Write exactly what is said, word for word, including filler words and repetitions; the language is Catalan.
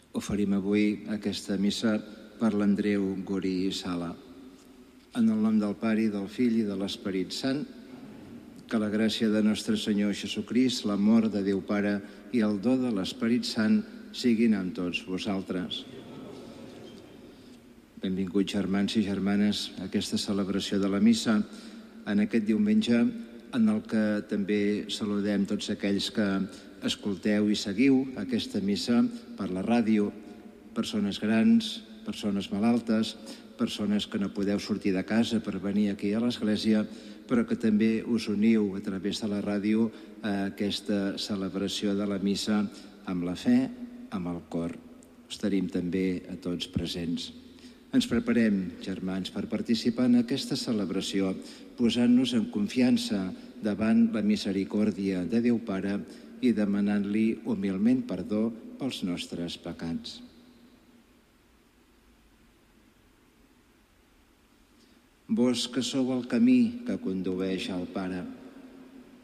Oferim avui aquesta missa per l'Andreu Guri Sala. En el nom del Pare, del Fill i de l'Esperit Sant, que la gràcia de nostre Senyor Jesucrist, l'amor de Déu Pare i el do de l'Esperit Sant siguin amb tots vosaltres. Benvinguts, germans i germanes, a aquesta celebració de la missa, en aquest diumenge en el que també saludem tots aquells que escolteu i seguiu aquesta missa per la ràdio, persones grans, persones malaltes, persones que no podeu sortir de casa per venir aquí a l'església, però que també us uniu a través de la ràdio a aquesta celebració de la missa amb la fe, amb el cor. Us tenim també a tots presents. Ens preparem, germans, per participar en aquesta celebració, posant-nos en confiança davant la misericòrdia de Déu Pare i demanant-li humilment perdó pels nostres pecats. Vós que sou el camí que condueix al Pare,